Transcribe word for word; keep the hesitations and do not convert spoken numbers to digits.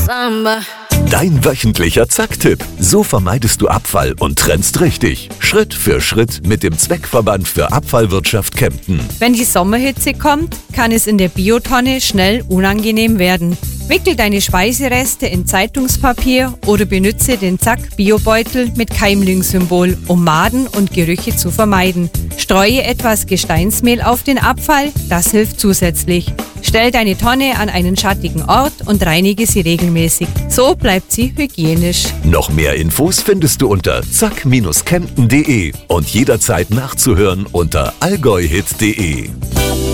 Samba. Dein wöchentlicher Zack-Tipp. So vermeidest du Abfall und trennst richtig. Schritt für Schritt mit dem Zweckverband für Abfallwirtschaft Kempten. Wenn die Sommerhitze kommt, kann es in der Biotonne schnell unangenehm werden. Wickel deine Speisereste in Zeitungspapier oder benütze den Zack-Biobeutel mit Keimlingssymbol, um Maden und Gerüche zu vermeiden. Streue etwas Gesteinsmehl auf den Abfall, das hilft zusätzlich. Stell deine Tonne an einen schattigen Ort und reinige sie regelmäßig. So bleibt sie hygienisch. Noch mehr Infos findest du unter zack Kempten punkt de und jederzeit nachzuhören unter allgäuhit punkt de.